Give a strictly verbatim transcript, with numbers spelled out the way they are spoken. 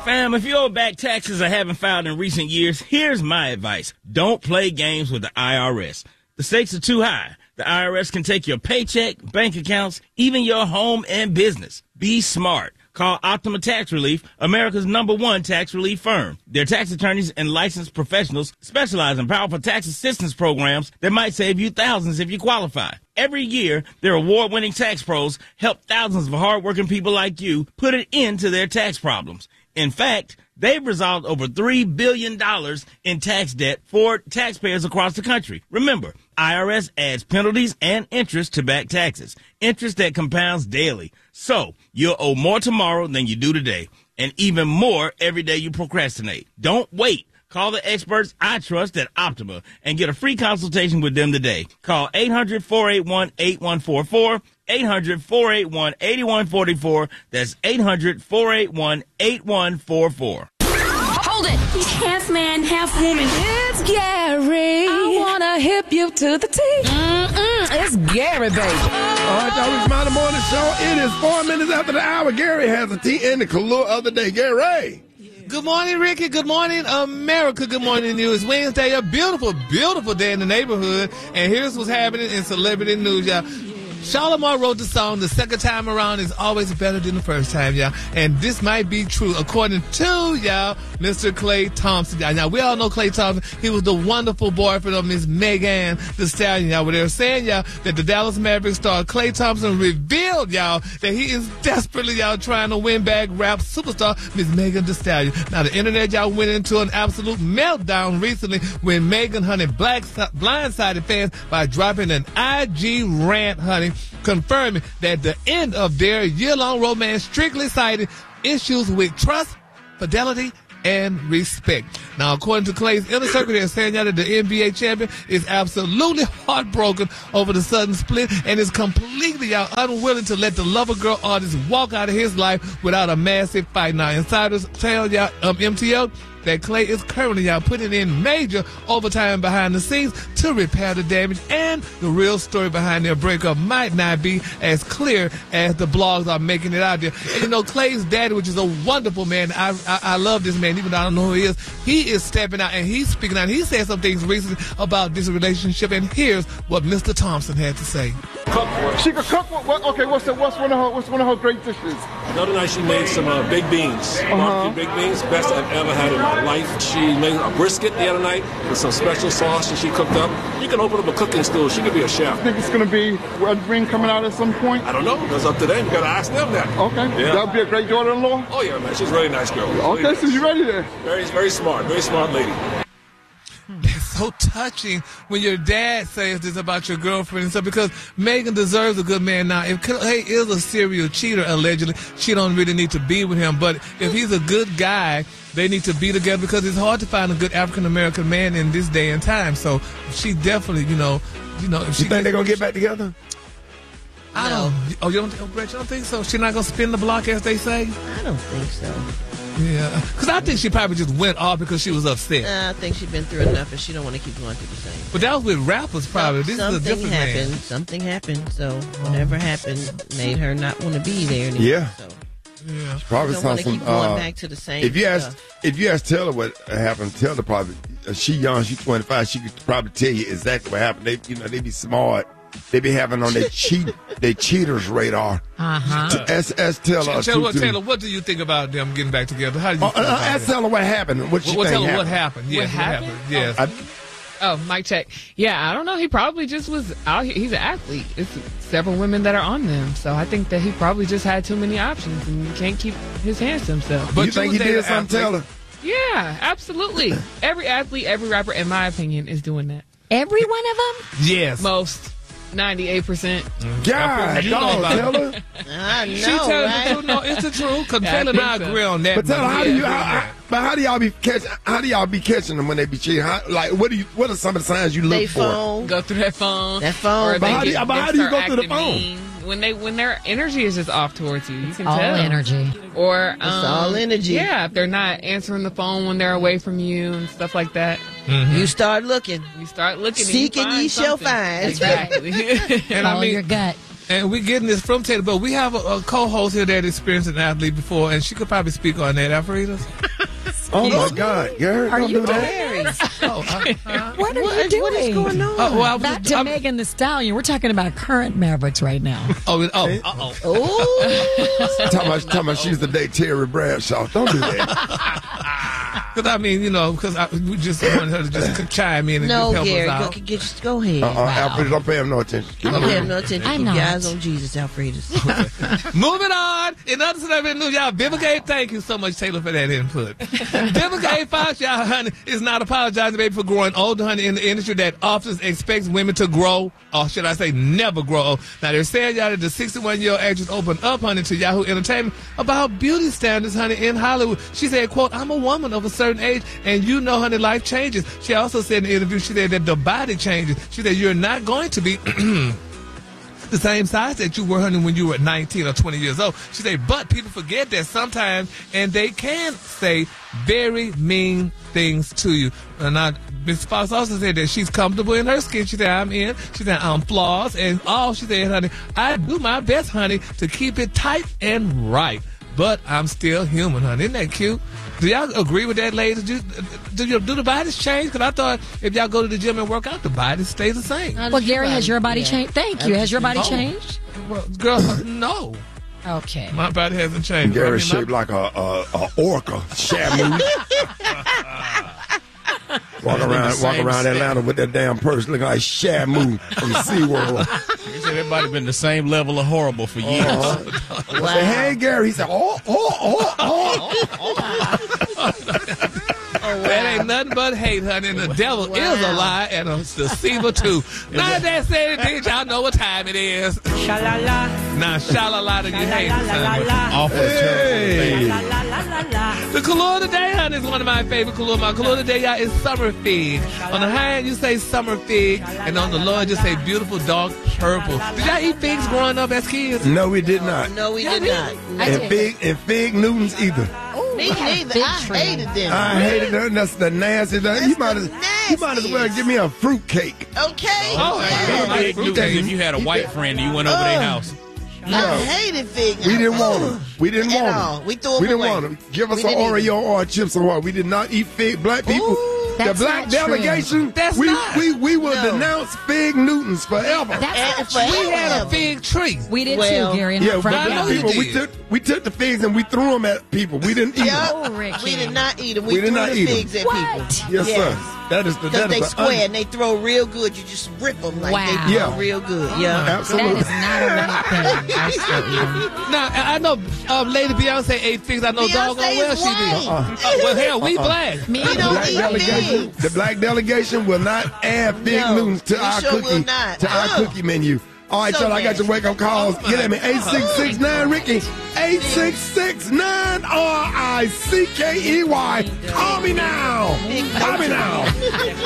Fam, if you owe back taxes or haven't filed in recent years, here's my advice. Don't play games with the I R S. The stakes are too high. The I R S can take your paycheck, bank accounts, even your home and business. Be smart. Call Optima Tax Relief, America's number one tax relief firm. Their tax attorneys and licensed professionals specialize in powerful tax assistance programs that might save you thousands if you qualify. Every year, their award-winning tax pros help thousands of hardworking people like you put an end to their tax problems. In fact, they've resolved over three billion dollars in tax debt for taxpayers across the country. Remember, I R S adds penalties and interest to back taxes, interest that compounds daily. So you'll owe more tomorrow than you do today, and even more every day you procrastinate. Don't wait. Call the experts I trust at Optima and get a free consultation with them today. Call eight hundred, four eight one, eight one four four, eight hundred, four eight one, eight one four four. That's eight hundred, four eight one, eight one four four. Hold it! He's half man, half woman. It's Gary. I wanna hip you to the T. Mm-mm, it's Gary, baby. All right, y'all, it's my morning show. It is four minutes after the hour. Gary has a tea in the Kahlua of the day. Gary. Good morning, Ricky. Good morning, America. Good morning to you. It's Wednesday, a beautiful, beautiful day in the neighborhood. And here's what's happening in celebrity news, y'all. Shalimar wrote the song, "The second time around is always better than the first time," y'all. And this might be true, according to, y'all, Mister Klay Thompson, y'all. Now, we all know Klay Thompson. He was the wonderful boyfriend of Miss Megan Thee Stallion, y'all. But they're saying, y'all, that the Dallas Mavericks star Klay Thompson revealed, y'all, that he is desperately, y'all, trying to win back rap superstar Miss Megan Thee Stallion. Now, the internet, y'all, went into an absolute meltdown recently when Megan, honey, black, blindsided fans by dropping an I G rant, honey, confirming that the end of their year-long romance strictly cited issues with trust, fidelity, and respect. Now, according to Klay's inner circle, they're saying that the N B A champion is absolutely heartbroken over the sudden split and is completely out unwilling to let the lover girl artist walk out of his life without a massive fight. Now, insiders tell y'all, um, M T O, that Klay is currently, y'all, putting in major overtime behind the scenes to repair the damage, and the real story behind their breakup might not be as clear as the blogs are making it out there. And, you know, Klay's daddy, which is a wonderful man, I, I, I love this man, even though I don't know who he is, he is stepping out and he's speaking out. He said some things recently about this relationship, and here's what Mister Thompson had to say. Cook. She could cook. What, what, okay, what's the, what's one of her what's one of her great dishes? The other night she made some uh, baked beans, uh-huh. barbecue baked beans, best I've ever had in my life. She made a brisket the other night with some special sauce that she cooked up. You can open up a cooking school. She could be a chef. I think it's going to be a ring coming out at some point. I don't know. That's up to them. You got to ask them that. Okay. Yeah. That'll be a great daughter-in-law. Oh yeah, man. She's a really nice girl. Okay, really so nice. you ready there? Very, very smart. Very smart lady. It's so touching when your dad says this about your girlfriend and stuff, because Megan deserves a good man. Now, if Klay is a serial cheater, allegedly, she don't really need to be with him. But if he's a good guy, they need to be together, because it's hard to find a good African-American man in this day and time. So she definitely, you know, you know. If she you think they're going to get back together? I no. don't. Oh, you don't, oh, Brett, you don't think so? She's not going to spin the block, as they say? I don't think so. Yeah, because I think she probably just went off because she was upset. Uh, I think she's been through enough and she don't want to keep going through the same. But that was with rappers, probably. No, this something is a different happened. man. Something happened. So whatever happened made her not want to be there anymore. Yeah. So Yeah. She probably don't saw want to some. keep going Uh, back to the same if you ask, stuff. if you ask Taylor what happened, Taylor probably. Uh, she young. She's twenty-five. She could probably tell you exactly what happened. They, you know, they be smart. They be having on their cheat, their cheaters radar. Uh huh. Ask, ask Taylor. Tell what, Taylor, what do you think about them getting back together? How do you Uh, feel uh, about ask it? Taylor what happened. What she Well, think tell her happened. what happened. Yes, what happened? happened? Yes. I, Oh, mic check. Yeah, I don't know. He probably just was out here. He's an athlete. It's several women that are on them. So I think that he probably just had too many options and he can't keep his hands to himself. But you think he did something, Taylor? Yeah, absolutely. Every athlete, every rapper, in my opinion, is doing that. Every one of them? Yes. Most. ninety-eight percent. God, You know dog, about it. Taylor. I know, She tells right? the truth. No, it's the truth. Because Yeah, I Taylor and I think so. agree on that. But Taylor, how do yeah, you? How, how, but how do y'all be catch? How do y'all be catching them when they be cheating? How, like, what do you? What are some of the signs you look They for? phone. Go through that phone. That phone. Or But they how do you- get- but they how do you start go through the acting phone? mean. When they when their energy is just off towards you, you can All tell. energy. Or um, all energy. Yeah, if they're not answering the phone when they're away from you and stuff like that, You start looking. you start looking. Seek and and you ye find shall something. find. Exactly. And I Follow mean, your gut. And we're getting this from Taylor, but we have a, a co-host here that experienced an athlete before, and she could probably speak on that, Alfreda. Oh, my God. Gary, Are don't you do that. Oh, uh, uh, What are you doing? What is going on? oh, well, I was Back just- to I'm- Megan the Stallion. We're talking about current Mavericks right now. Oh, oh, uh-oh. Talking about, talking about she used to date Terry Bradshaw. Don't do that. Because, I mean, you know, because we just wanted her to just chime in and No, just help Gary, us go, out. get, go ahead. Uh-uh, Alfred, don't pay him no attention. Keep I'm on paying moving. no attention. I'm Keep not. your eyes on Jesus, Alfreda. Moving on. In other celebrity news, y'all, Vivica, thank you so much, Taylor, for that input. Vivica Fox, y'all, honey, is not apologizing, baby, for growing older, honey, in the industry that often expects women to grow, or should I say never grow old. Now, they're saying, y'all, that the sixty-one-year-old actress opened up, honey, to Yahoo Entertainment about beauty standards, honey, in Hollywood. She said, quote, I'm a woman of a certain age, and you know, honey, life changes. She also said in the interview, she said that the body changes. She said, you're not going to be the same size that you were, honey, when you were nineteen or twenty years old. She said, but people forget that sometimes, and they can say very mean things to you. And I, Miss Fox also said that she's comfortable in her skin. She said, I'm in. She said, I'm flawed. And all she said, honey, I do my best, honey, to keep it tight and right. But I'm still human, honey. Isn't that cute? Do y'all agree with that, ladies? Do, do, you, do the bodies change? Because I thought if y'all go to the gym and work out, the bodies stay the same. Well, Gary, has your body Yeah. changed? Thank you. Has your body Oh. changed? Well, girl, no. Okay. My body hasn't changed. Gary's I mean, shaped like a, a, a orca, Shamu. Walk around, walk around Atlanta with that damn purse looking like Shamu from SeaWorld. He said everybody been the same level of horrible for years. I said, hey, Gary. He said, oh, oh, oh, oh. That ain't nothing but hate, honey. And the devil is a lie and a deceiver, too. Now that said, bitch, y'all know what time it is. Sha-la-la. Now, sha-la-la to you haters, honey. Awful Hey. The color of the day, honey, is one of my favorite color. My color of the day, y'all, is summer fig. On the high end, you say summer fig, and on the low end, just say beautiful dark purple. Did y'all eat figs growing up as kids? No, we did not. No, we did not. I And did. Fig, and Fig Newtons either. Me I had neither. big I tree. hated them. I hated them. That's the nasty. That, you, might as, you might as well give me a fruit cake. Okay. Oh, Big yeah. Big Newtons if you had a white friend and you went over their house. I hated fig. We didn't want them. We didn't At want all. them. We threw 'em We didn't away. want them. Give us We an didn't Oreo or chips or what. We did not eat fig. Black people, Ooh, the that's black not true. delegation, That's we, not. we we will No. denounce Fig Newtons forever. That's And not for- true. We had a fig tree. We did Well, too, Gary. And Yeah, I'm but proud I know of black you you. people, we did. took we took the figs and we threw them at people. We didn't eat Yeah. them. Oh, Ricky. We did not eat them. We, We did threw not the eat 'em. figs at What? people. Yes, Yeah. sir. That is the Because that they is the square un- and they throw real good. You just rip them like Wow. they Yeah. throw real good. Yeah. That Absolutely. is not a white thing. I still eat them. Now, I I know um, Lady Beyonce ate figs. I know Beyonce doggone well is she did. white. Uh, well, hell, we black. Me We don't black eat delegation, figs. the black delegation will not add Fig No, Newtons to we our sure cookie will not. to our Ugh. cookie menu. All right, So y'all. I got your wake up calls. Oh, Get at me. my Eight six six nine Ricky. Eight six six nine R I C K E Y. Call me now. Call me now.